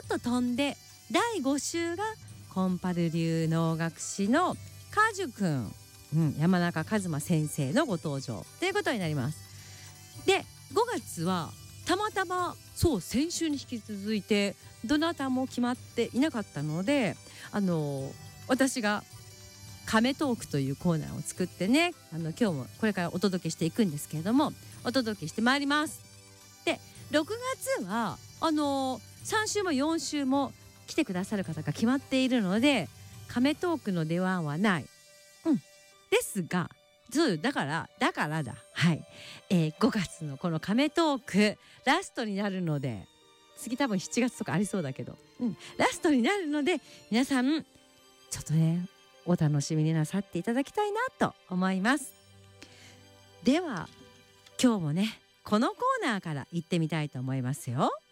と飛んで第5週がコンパル流能楽師のカジュくん、山中一馬先生のご登場ということになります。で5月はたまたまそう先週に引き続いてどなたも決まっていなかったので、私がカメトークというコーナーを作ってね、今日もこれからお届けしていくんですけれども、お届けしてまいります。で6月は3週も4週も来てくださる方が決まっているので、カメトークの出番はない、ですがそうだからはい、5月のこのカメトークラストになるので、次多分7月とかありそうだけど、ラストになるので皆さんちょっとねお楽しみになさっていただきたいなと思います。では今日もねこのコーナーから行ってみたいと思いますよ。